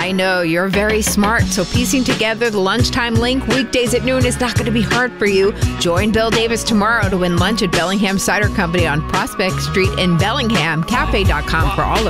I know, you're very smart, so piecing together the lunchtime link weekdays at noon is not going to be hard for you. Join Bill Davis tomorrow to win lunch at Bellingham Cider Company on Prospect Street in Bellingham. Cafe.com for all of